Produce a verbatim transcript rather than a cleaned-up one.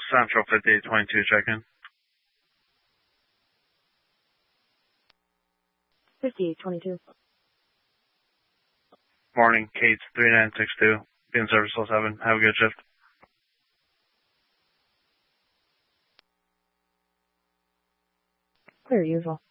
Central fifty-eight twenty-two, check-in. fifty-eight twenty-two. Morning, Kate's three nine six two. Be in service till seven. Have a good shift. Clear usual.